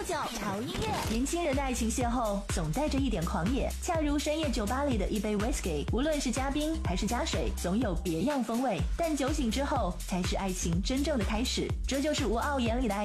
九潮音乐。年轻人的爱情邂逅总带着一点狂野，恰如深夜酒吧里的一杯 whisky， 无论是加冰还是加水，总有别样风味。但酒醒之后，才是爱情真正的开始。这就是吴傲眼里的爱